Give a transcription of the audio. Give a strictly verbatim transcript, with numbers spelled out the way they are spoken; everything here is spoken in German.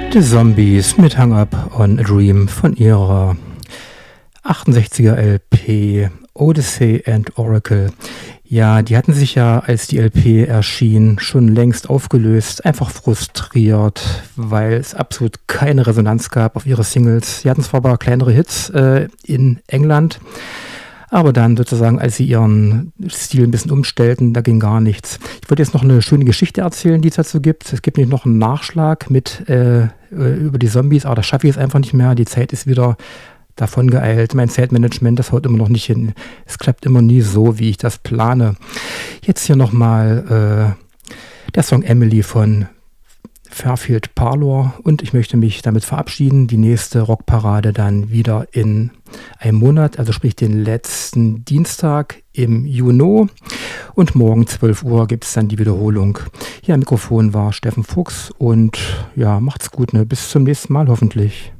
The Zombies mit Hung Up on a Dream von ihrer achtundsechziger L P Odyssey and Oracle. Ja, die hatten sich ja, als die L P erschien, schon längst aufgelöst, einfach frustriert, weil es absolut keine Resonanz gab auf ihre Singles. Sie hatten zwar aber kleinere Hits äh, in England, aber dann sozusagen, als sie ihren Stil ein bisschen umstellten, da ging gar nichts. Ich wollte jetzt noch eine schöne Geschichte erzählen, die es dazu gibt. Es gibt nämlich noch einen Nachschlag mit äh, über die Zombies, aber das schaffe ich jetzt einfach nicht mehr. Die Zeit ist wieder davon geeilt. Mein Zeitmanagement, das haut immer noch nicht hin. Es klappt immer nie so, wie ich das plane. Jetzt hier nochmal äh, der Song Emily von Fairfield Parlour und ich möchte mich damit verabschieden. Die nächste Rockparade dann wieder in einem Monat, also sprich den letzten Dienstag im Juni und morgen zwölf Uhr gibt es dann die Wiederholung. Hier am Mikrofon war Steffen Fuchs und ja, macht's gut, ne? Bis zum nächsten Mal hoffentlich.